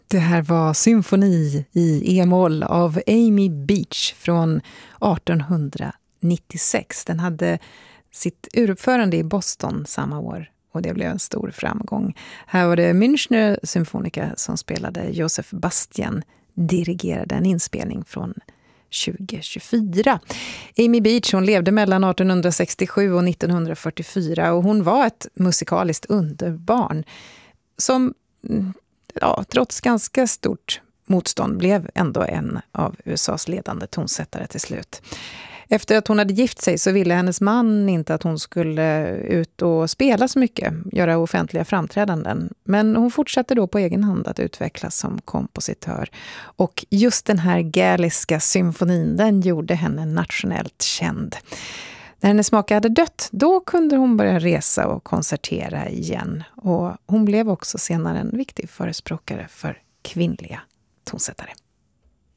Det här var Symfoni i E-moll av Amy Beach från 1896. Den hade sitt uruppförande i Boston samma år och det blev en stor framgång. Här var det Münchner Symfonica som spelade. Josef Bastian dirigerade en inspelning från 2024. Amy Beach, hon levde mellan 1867 och 1944 och hon var ett musikaliskt underbarn som trots ganska stort motstånd blev ändå en av USAs ledande tonsättare till slut. Efter att hon hade gift sig så ville hennes man inte att hon skulle ut och spela så mycket, göra offentliga framträdanden. Men hon fortsatte då på egen hand att utvecklas som kompositör. Och just den här gäliska symfonin, den gjorde henne nationellt känd. När hennes make hade dött, då kunde hon börja resa och konsertera igen. Och hon blev också senare en viktig förespråkare för kvinnliga tonsättare.